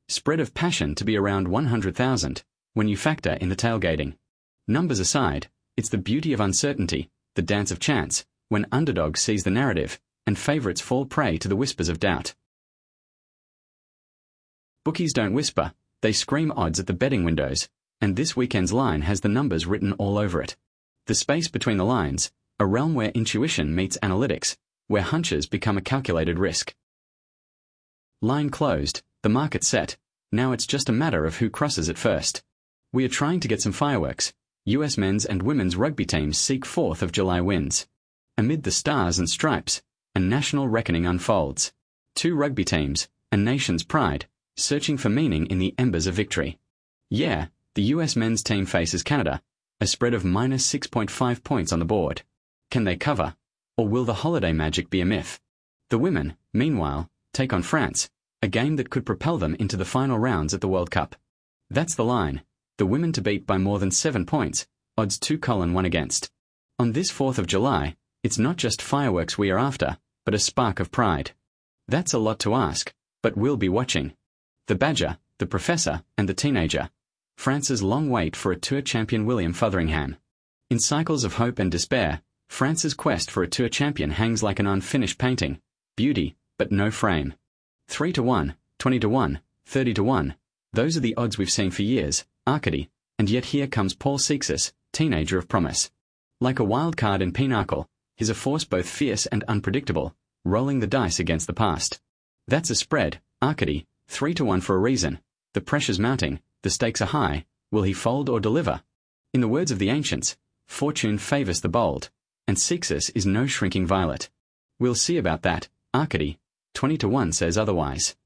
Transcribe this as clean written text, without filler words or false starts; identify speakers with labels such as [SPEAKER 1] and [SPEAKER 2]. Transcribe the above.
[SPEAKER 1] Spread of passion to be around 100,000, when you factor in the tailgating. Numbers aside, it's the beauty of uncertainty, the dance of chance, when underdogs seize the narrative, and favourites fall prey to the whispers of doubt. Bookies don't whisper, they scream odds at the betting windows, and this weekend's line has the numbers written all over it. The space between the lines, a realm where intuition meets analytics, where hunches become a calculated risk. Line closed, the market set, now it's just a matter of who crosses it first. We are trying to get some fireworks. US men's and women's rugby teams seek 4th of July wins. Amid the stars and stripes, a national reckoning unfolds. 2 rugby teams, a nation's pride, searching for meaning in the embers of victory. Yeah, the US men's team faces Canada, a spread of minus 6.5 points on the board. Can they cover? Or will the holiday magic be a myth? The women, meanwhile, take on France, a game that could propel them into the final rounds at the World Cup. That's the line. The women to beat by more than 7 points, odds 2:1 against. On this 4th of July, it's not just fireworks we are after, but a spark of pride. That's a lot to ask, but we'll be watching. The Badger, the Professor, and the Teenager. France's long wait for a Tour champion William Fotheringham. In cycles of hope and despair, France's quest for a Tour champion hangs like an unfinished painting. Beauty, but no frame. 3-1, 20-1, 30-1. Those are the odds we've seen for years, Arcady, and yet here comes Paul Seixas, teenager of promise. Like a wild card in Pinnacle, he's a force both fierce and unpredictable, rolling the dice against the past. That's a spread, Arcady, 3-1 for a reason. The pressure's mounting, the stakes are high. Will he fold or deliver? In the words of the ancients, fortune favours the bold, and Seixas is no shrinking violet. We'll see about that, Arcady, 20-1 says otherwise.